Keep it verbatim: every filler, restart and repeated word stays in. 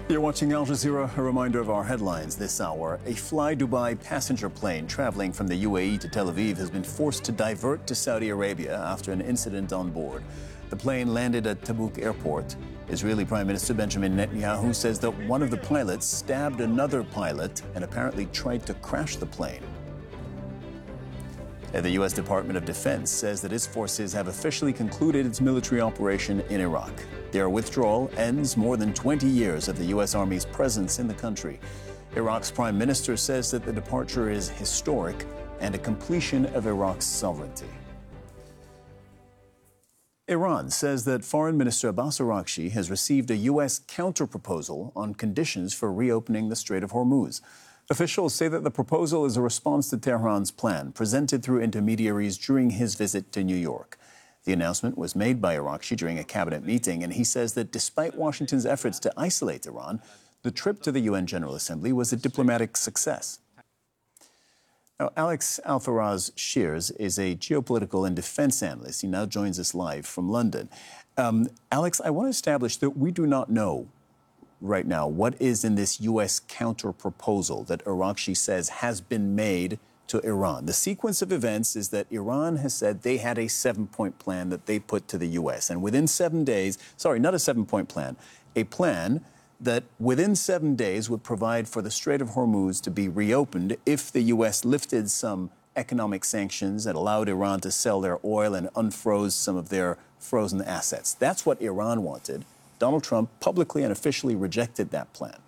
You're watching Al Jazeera. A reminder of our headlines this hour. A Fly Dubai passenger plane traveling from the U A E to Tel Aviv has been forced to divert to Saudi Arabia after an incident on board. The plane landed at Tabuk Airport. Israeli Prime Minister Benjamin Netanyahu says that one of the pilots stabbed another pilot and apparently tried to crash the plane. And the U S Department of Defense says that its forces have officially concluded its military operation in Iraq. Their withdrawal ends more than twenty years of the U S Army's presence in the country. Iraq's prime minister says that the departure is historic and a completion of Iraq's sovereignty. Iran says that Foreign Minister Abbas Araghchi has received a U S counterproposal on conditions for reopening the Strait of Hormuz. Officials say that the proposal is a response to Tehran's plan, presented through intermediaries during his visit to New York. The announcement was made by Araghchi during a cabinet meeting, and he says that despite Washington's efforts to isolate Iran, the trip to the U N General Assembly was a diplomatic success. Now, Alex Alfaraz Shears is a geopolitical and defense analyst. He now joins us live from London. Um, Alex, I want to establish that we do not know right now what is in this U S counter-proposal that Araghchi says has been made to Iran. The sequence of events is that Iran has said they had a seven-point plan that they put to the U S. And within seven days, sorry, not a seven-point plan, a plan that within seven days would provide for the Strait of Hormuz to be reopened if the U S lifted some economic sanctions and allowed Iran to sell their oil and unfroze some of their frozen assets. That's what Iran wanted. Donald Trump publicly and officially rejected that plan.